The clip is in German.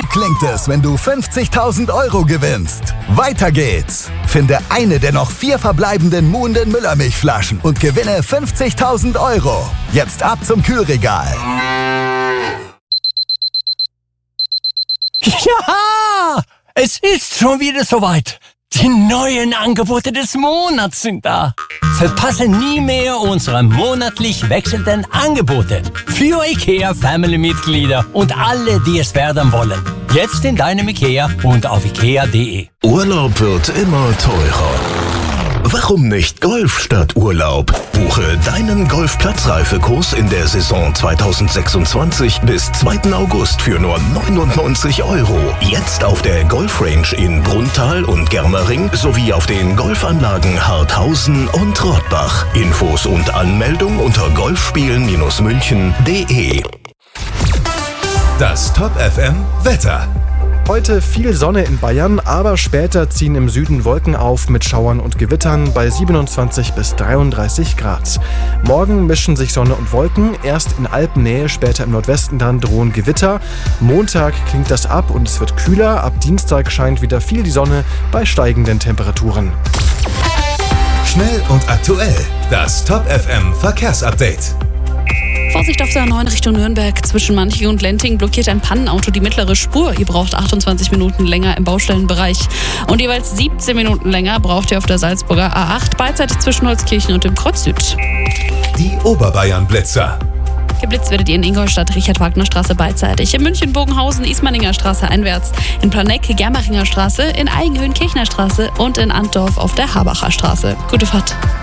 klingt es, wenn du 50.000 € gewinnst? Weiter geht's! Finde eine der noch 4 verbleibenden Muhnden Müllermilchflaschen und gewinne 50.000 €. Jetzt ab zum Kühlregal. Ja, es ist schon wieder soweit. Die neuen Angebote des Monats sind da. Verpasse nie mehr unsere monatlich wechselnden Angebote für IKEA-Family-Mitglieder und alle, die es werden wollen. Jetzt in deinem IKEA und auf ikea.de. Urlaub wird immer teurer. Warum nicht Golf statt Urlaub? Buche deinen Golfplatzreifekurs in der Saison 2026 bis 2. August für nur 99 €. Jetzt auf der Golfrange in Brunnthal und Germering sowie auf den Golfanlagen Harthausen und Rottbach. Infos und Anmeldung unter golfspielen-münchen.de. Das Top FM Wetter. Heute viel Sonne in Bayern, aber später ziehen im Süden Wolken auf mit Schauern und Gewittern bei 27 bis 33 Grad. Morgen mischen sich Sonne und Wolken, erst in Alpennähe, später im Nordwesten dann drohen Gewitter. Montag klingt das ab und es wird kühler, ab Dienstag scheint wieder viel die Sonne bei steigenden Temperaturen. Schnell und aktuell. Das Top FM Verkehrsupdate. Vorsicht auf der A9 Richtung Nürnberg. Zwischen Manching und Lenting blockiert ein Pannenauto die mittlere Spur. Ihr braucht 28 Minuten länger im Baustellenbereich. Und jeweils 17 Minuten länger braucht ihr auf der Salzburger A8 beidseitig zwischen Holzkirchen und dem Kreuz Süd. Die Oberbayern-Blitzer. Geblitzt werdet ihr in Ingolstadt, Richard-Wagner-Straße beidseitig. In München, Bogenhausen, Ismaninger Straße einwärts. In Planegg, Germeringer Straße. In Eigenhöhen, Kirchner Straße. Und in Antdorf auf der Habacher Straße. Gute Fahrt.